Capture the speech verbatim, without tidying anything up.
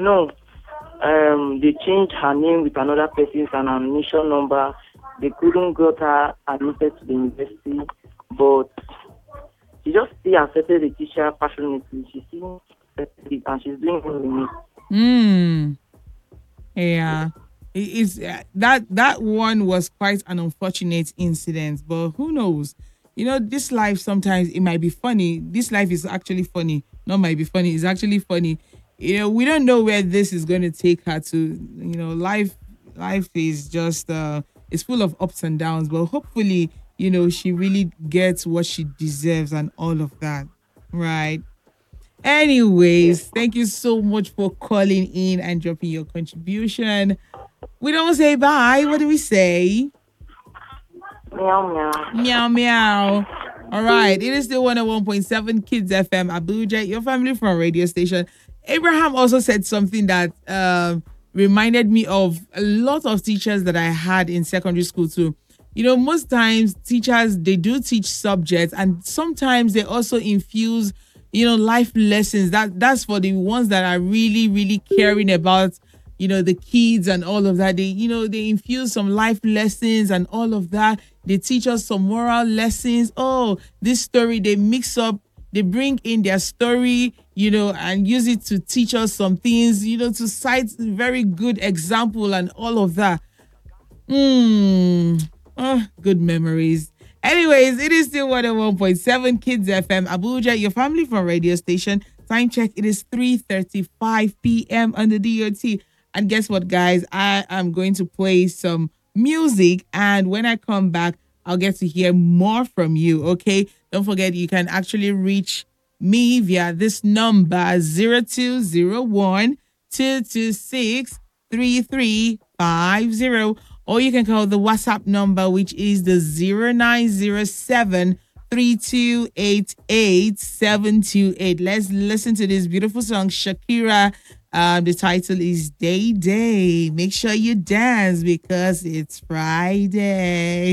no, um, they changed her name with another person's and admission number. They couldn't get her admitted to the university, but she just still accepted the teacher passionately. She still accepted it and she's doing well with it. Hmm. Yeah. It is uh, that that one was quite an unfortunate incident, but who knows? You know, this life sometimes it might be funny. This life is actually funny. Not might be funny. It's actually funny. You know, we don't know where this is going to take her to. You know, life life is just uh it's full of ups and downs, but hopefully, you know, she really gets what she deserves and all of that. Right. Yes. Anyways, thank you so much for calling in and dropping your contribution. We don't say bye. What do we say? Meow meow. Meow meow. All right. It is still one oh one point seven Kids F M Abuja, your family from radio station. Abraham also said something that um reminded me of a lot of teachers that I had in secondary school too. You know, most times teachers they do teach subjects and sometimes they also infuse, you know, life lessons. That that's for the ones that are really, really caring about, you know, the kids and all of that. They, you know, they infuse some life lessons and all of that. They teach us some moral lessons. Oh, this story, they mix up, they bring in their story, you know, and use it to teach us some things, you know, to cite very good example and all of that. Hmm. Oh, good memories. Anyways, it is still one oh one point seven Kids F M Abuja, your family from radio station. Time check, it is three thirty-five p.m. on the D O T. And guess what, guys? I am going to play some music. And when I come back, I'll get to hear more from you, okay? Don't forget, you can actually reach me via this number zero two zero one two two six three three five zero, or you can call the WhatsApp number, which is the zero nine zero seven three two eight eight seven two eight. Let's listen to this beautiful song, Shakira. Um, the title is Day Day. Make sure you dance because it's Friday.